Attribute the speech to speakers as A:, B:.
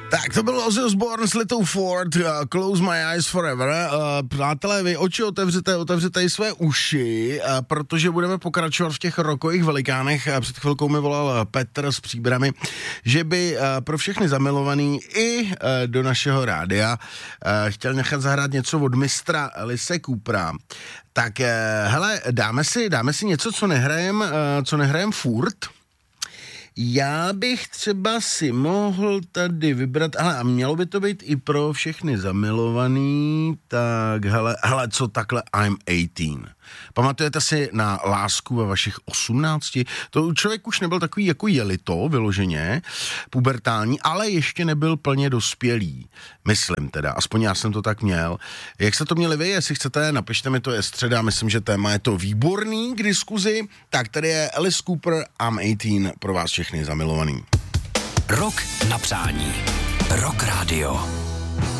A: Tak to byl Ozzy Osbourne s Little Ford, Close My Eyes Forever. Přátelé, vy oči otevřete i své uši, protože budeme pokračovat v těch rokových velikánech. Před chvilkou mi volal Petr z Příbrami, že by pro všechny zamilovaný i do našeho rádia chtěl nechat zahrát něco od mistra Alice Coopera. Tak hele, dáme si něco, co nehrajem furt. Já bych třeba si mohl tady vybrat, a mělo by to být i pro všechny zamilovaný, tak hele, co takhle I'm 18. Pamatujete si na Lásku ve vašich 18? To člověk už nebyl takový jako jelito, vyloženě, pubertální, ale ještě nebyl plně dospělý. Myslím teda, aspoň já jsem to tak měl. Jak se to měli vy, jestli chcete, napište mi, to je středa, myslím, že téma je to výborný k diskuzi. Tak tady je Alice Cooper, I'm 18, pro vás všechny zamilovaný.
B: Rok na přání. Rock Radio.